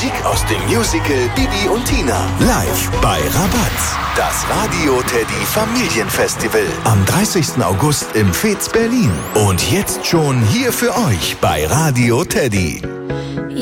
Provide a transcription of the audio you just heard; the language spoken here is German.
Musik aus dem Musical Bibi und Tina. Live bei Rabatz. Das Radio Teddy Familienfestival. Am 30. August im Fez Berlin. Und jetzt schon hier für euch bei Radio Teddy.